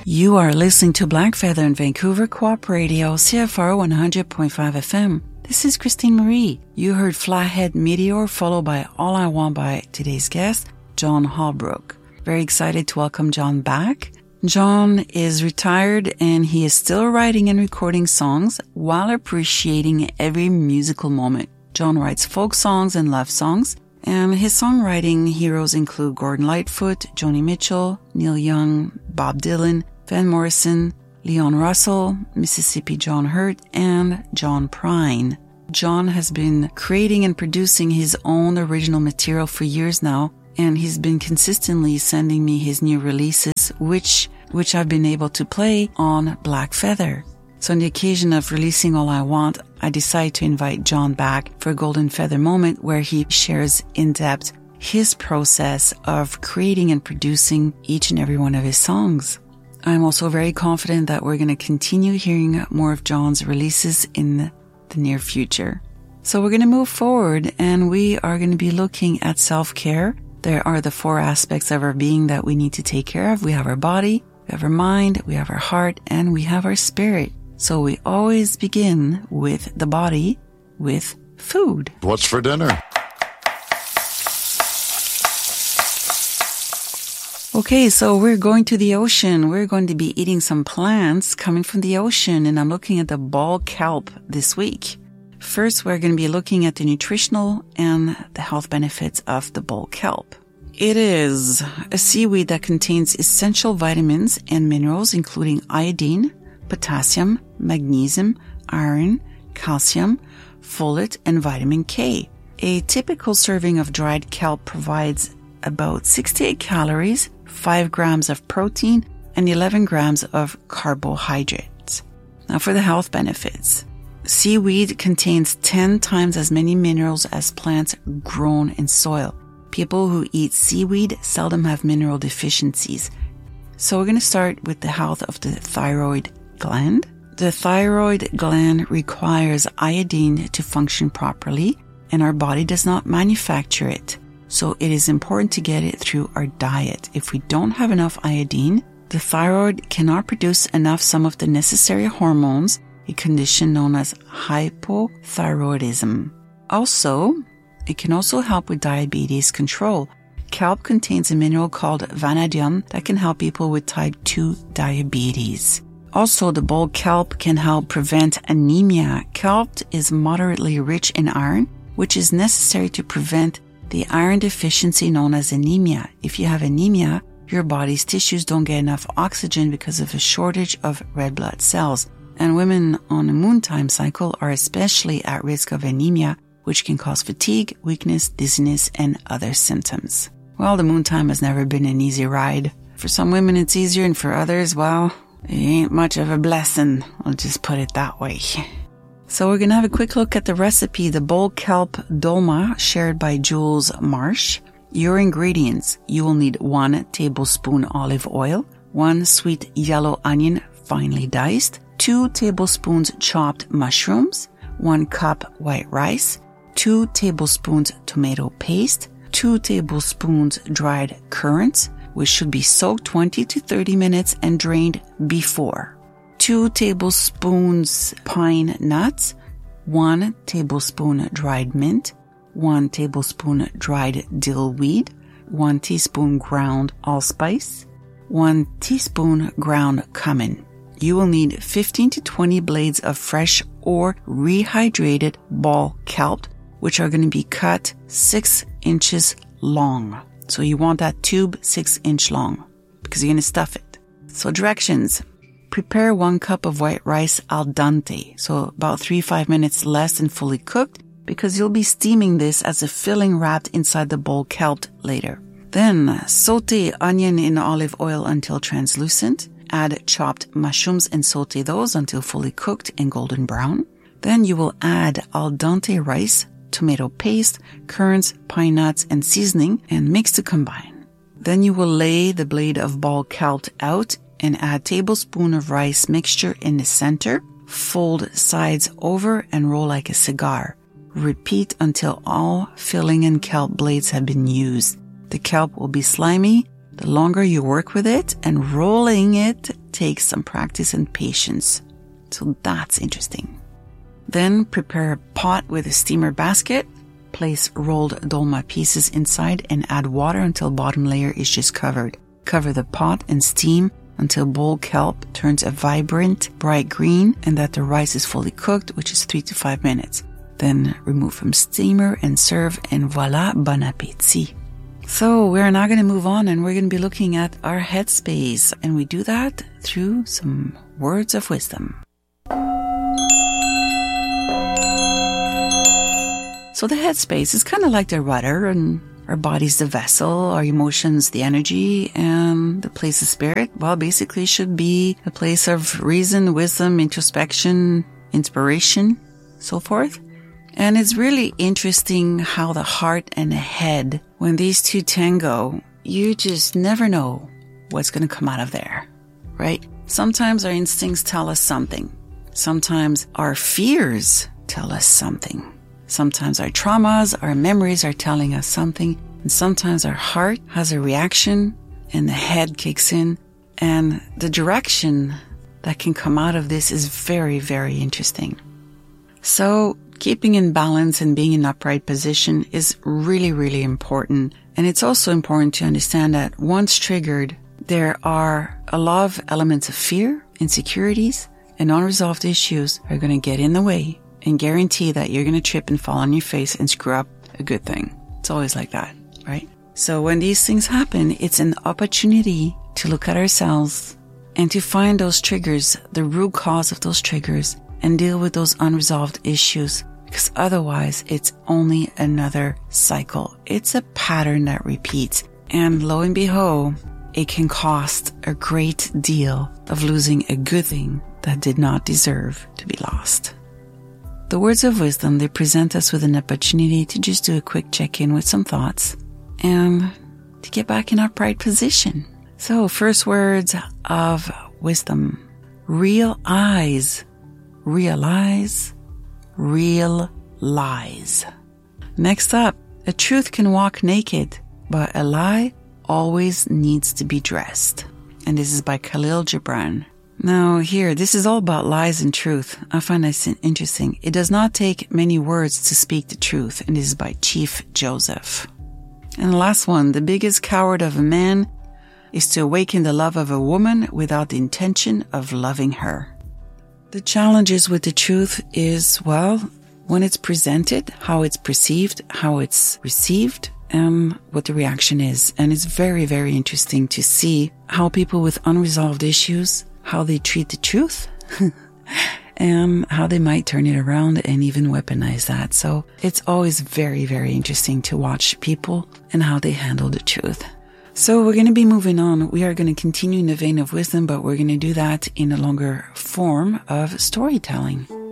You are listening to Black Feather in Vancouver Co-op Radio, CFR 100.5 FM. This is Christine Marie. You heard Flathead Meteor, followed by All I Want by today's guest, John Holbrook. Very excited to welcome John back. John is retired and he is still writing and recording songs while appreciating every musical moment. John writes folk songs and love songs, and his songwriting heroes include Gordon Lightfoot, Joni Mitchell, Neil Young, Bob Dylan, Van Morrison, Leon Russell, Mississippi John Hurt, and John Prine. John has been creating and producing his own original material for years now, and he's been consistently sending me his new releases, which I've been able to play on Black Feather. So on the occasion of releasing All I Want, I decided to invite John back for a Golden Feather moment where he shares in depth his process of creating and producing each and every one of his songs. I'm also very confident that we're going to continue hearing more of John's releases in the near future. So we're going to move forward and we are going to be looking at self-care. There are the 4 aspects of our being that we need to take care of. We have our body, we have our mind, we have our heart, and we have our spirit. So we always begin with the body, with food. What's for dinner? Okay, so we're going to the ocean. We're going to be eating some plants coming from the ocean, and I'm looking at the ball kelp this week. First, we're going to be looking at the nutritional and the health benefits of the ball kelp. It is a seaweed that contains essential vitamins and minerals, including iodine, potassium, magnesium, iron, calcium, folate, and vitamin K. A typical serving of dried kelp provides about 68 calories, 5 grams of protein, and 11 grams of carbohydrates. Now for the health benefits. Seaweed contains 10 times as many minerals as plants grown in soil. People who eat seaweed seldom have mineral deficiencies. So we're going to start with the health of the thyroid gland. The thyroid gland requires iodine to function properly, and our body does not manufacture it. So it is important to get it through our diet. If we don't have enough iodine, the thyroid cannot produce enough some of the necessary hormones, a condition known as hypothyroidism. Also, it can also help with diabetes control. Kelp contains a mineral called vanadium that can help people with type 2 diabetes. Also, the ball kelp can help prevent anemia. Kelp is moderately rich in iron, which is necessary to prevent the iron deficiency known as anemia. If you have anemia, your body's tissues don't get enough oxygen because of a shortage of red blood cells. And women on a moon time cycle are especially at risk of anemia, which can cause fatigue, weakness, dizziness, and other symptoms. Well, the moon time has never been an easy ride. For some women it's easier, and for others, well, it ain't much of a blessing. I'll just put it that way. So we're going to have a quick look at the recipe, the ball kelp dolma, shared by Jules Marsh. Your ingredients: you will need 1 tablespoon olive oil, 1 sweet yellow onion finely diced, 2 tablespoons chopped mushrooms, 1 cup white rice, 2 tablespoons tomato paste, 2 tablespoons dried currants, which should be soaked 20 to 30 minutes and drained before, 2 tablespoons pine nuts, 1 tablespoon dried mint, 1 tablespoon dried dill weed, 1 teaspoon ground allspice, 1 teaspoon ground cumin. You will need 15 to 20 blades of fresh or rehydrated ball kelp, which are going to be cut 6 inches long. So you want that tube 6-inch long because you're going to stuff it. So directions: prepare 1 cup of white rice al dente, so about 3-5 minutes less than fully cooked, because you'll be steaming this as a filling wrapped inside the ball kelp later. Then saute onion in olive oil until translucent. Add chopped mushrooms and saute those until fully cooked and golden brown. Then you will add al dente rice, tomato paste, currants, pine nuts, and seasoning, and mix to combine. Then you will lay the blade of ball kelp out and add tablespoon of rice mixture in the center. Fold sides over and roll like a cigar. Repeat until all filling and kelp blades have been used. The kelp will be slimy the longer you work with it, and rolling it takes some practice and patience. So that's interesting. Then prepare a pot with a steamer basket. Place rolled dolma pieces inside and add water until bottom layer is just covered. Cover the pot and steam until boiled kelp turns a vibrant, bright green and that the rice is fully cooked, which is 3 to 5 minutes. Then remove from steamer and serve, and voila, bon appétit. So we're now going to move on and we're going to be looking at our headspace, and we do that through some words of wisdom. So the headspace is kind of like the rudder, and our body's the vessel, our emotions the energy, and the place of spirit, well, basically should be a place of reason, wisdom, introspection, inspiration, so forth. And it's really interesting how the heart and the head, when these two tango, you just never know what's going to come out of there, right? Sometimes our instincts tell us something. Sometimes our fears tell us something. Sometimes our traumas, our memories are telling us something. And sometimes our heart has a reaction and the head kicks in. And the direction that can come out of this is very, very interesting. So keeping in balance and being in upright position is really, really important. And it's also important to understand that once triggered, there are a lot of elements of fear, insecurities, and unresolved issues are going to get in the way and guarantee that you're going to trip and fall on your face and screw up a good thing. It's always like that, right? So when these things happen, it's an opportunity to look at ourselves and to find those triggers, the root cause of those triggers, and deal with those unresolved issues. Because otherwise, it's only another cycle. It's a pattern that repeats. And lo and behold, it can cost a great deal of losing a good thing that did not deserve to be lost. The words of wisdom, they present us with an opportunity to just do a quick check-in with some thoughts and to get back in our upright position. So first words of wisdom: real eyes, realize, real lies. Next up, a truth can walk naked, but a lie always needs to be dressed. And this is by Khalil Gibran. Now here, this is all about lies and truth. I find this interesting. It does not take many words to speak the truth, and this is by Chief Joseph. And the last one, the biggest coward of a man is to awaken the love of a woman without the intention of loving her. The challenges with the truth is, well, when it's presented, how it's perceived, how it's received, and what the reaction is. And it's very, very interesting to see how people with unresolved issues, how they treat the truth and how they might turn it around and even weaponize that. So it's always very, very interesting to watch people and how they handle the truth. So we're going to be moving on. We are going to continue in the vein of wisdom, but we're going to do that in a longer form of storytelling.